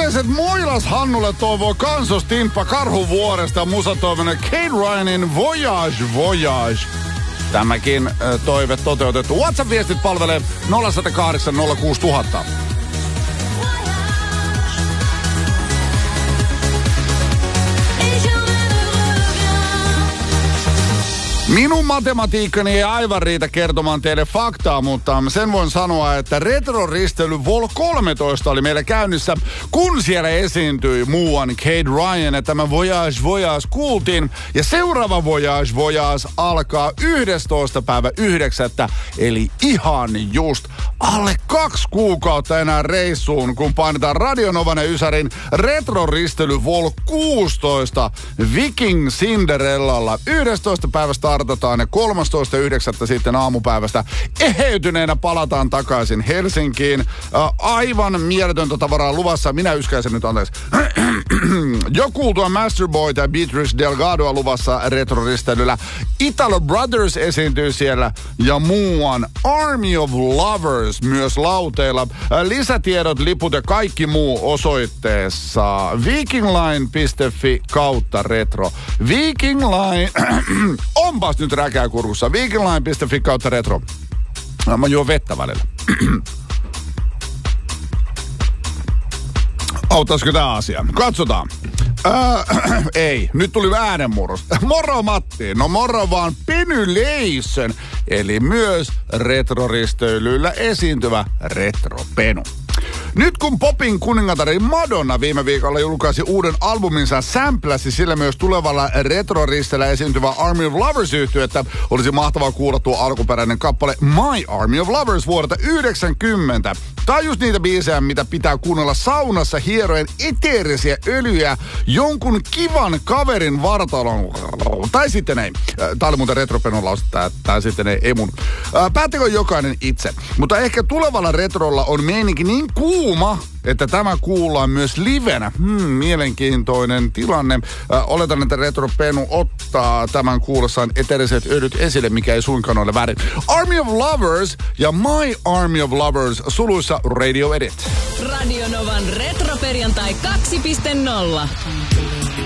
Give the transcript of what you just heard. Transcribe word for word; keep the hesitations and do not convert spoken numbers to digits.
Terveiset Moilas Hannulle toivoo kansostimppa Karhuvuoresta musatoiminen Kate Ryanin Voyage Voyage. Tämäkin äh, toive toteutettu. WhatsApp-viestit palvelee nolla yksi nolla kahdeksan nolla kuusi nolla nolla nolla. Minun matematiikkani ei aivan riitä kertomaan teille faktaa, mutta sen voin sanoa, että retroristely Vol kolmetoista oli meillä käynnissä, kun siellä esiintyi muuan Kate Ryan, ja tämä Voyage Voyage kuultiin. Ja seuraava Voyage Voyage alkaa yhdestoista päivä yhdeksättä, eli ihan just alle kaksi kuukautta enää reissuun, kun painetaan Radionovan ja Ysärin retroristely Vol kuusitoista Viking Cinderellalla. yhdestoista päivä startataan ja kolmastoista yhdeksättä sitten aamupäivästä eheytyneenä palataan takaisin Helsinkiin. Ä, aivan mieletöntä tavaraa luvassa. Minä yskäisen nyt, anteeksi. Jo kuultua Masterboy tai Beatrice Delgadoa luvassa retroristelyllä. Italo Brothers esiintyy siellä ja muuan Army of Lovers myös lauteilla. Ä, lisätiedot, liput ja kaikki muu osoitteessa vikingline piste fi kautta retro. Vikingline onpas nyt räkää kurkussa. vikingline piste fi kautta retro. Mä juon vettä välillä. Auttaisiko tää asia? Katsotaan. Öö, ei, nyt tuli äänenmurros. Moro Matti, no moro vaan Penylation, eli myös retroristeilyllä esiintyvä retropenu. Nyt kun popin kuningatari Madonna viime viikolla julkaisi uuden albuminsa, sampläsi sillä myös tulevalla retroristellä esiintyvä Army of Lovers -yhtyettä, olisi mahtavaa kuulla tuo alkuperäinen kappale My Army of Lovers vuodelta yhdeksänkymmentä. Tai just niitä biisejä, mitä pitää kuunnella saunassa hieroen eteerisiä öljyjä jonkun kivan kaverin vartalon. Tai sitten ei. Tää oli muuten retropenon lause, tää, tää sitten ei, ei mun. Päättäkö jokainen itse. Mutta ehkä tulevalla retrolla on meininki niin kuuma, että tämä kuullaan myös livenä. Hmm, mielenkiintoinen tilanne. Äh, oletan, että retropenu ottaa tämän kuullessaan eteeriset öljyt esille, mikä ei suinkaan ole väärin. Army of Lovers ja My Army of Lovers suluissa Radio Edit. Radio Novan retroperjantai kaksi piste nolla.